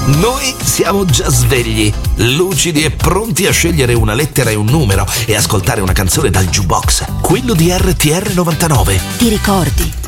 Noi siamo già svegli, lucidi e pronti a scegliere una lettera e un numero e ascoltare una canzone dal jukebox, quello di RTR 99. Ti ricordi?